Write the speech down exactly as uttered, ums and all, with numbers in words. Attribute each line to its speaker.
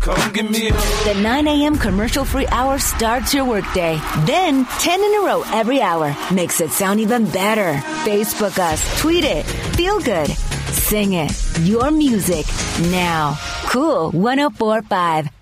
Speaker 1: Come give me a...
Speaker 2: The nine a.m. commercial-free hour starts your workday. Then, ten in a row every hour makes it sound even better. Facebook us, tweet it, feel good, sing it. Your music now. Cool one oh four point five.